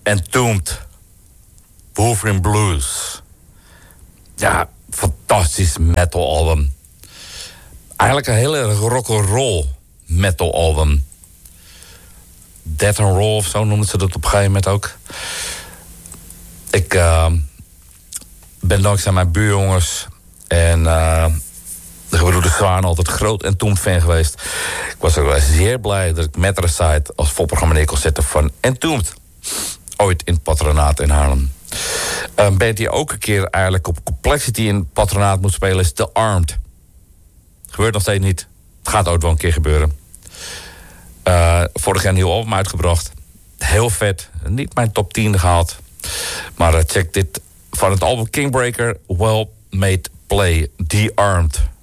Entombed. Wolverine Blues. Ja, fantastisch metal album. Eigenlijk een heel erg rock'n'roll metal album. Death and Roll of zo noemden ze dat op een gegeven moment ook. Ik ben dankzij mijn buurjongens en de gebroeders Zwaan altijd groot Entombed fan geweest. Ik was ook wel zeer blij dat ik Matricide als volprogramma neer kon zetten van Entombed. Ooit in het Patronaat in Haarlem. Een band die ook een keer eigenlijk op Complexity in het Patronaat moet spelen is The Armed. Gebeurt nog steeds niet. Het gaat ook wel een keer gebeuren. Vorig jaar een nieuw album uitgebracht. Heel vet. Niet mijn top 10 gehaald. Maar check dit van het album Kingbreaker. Well Made Play. The Armed.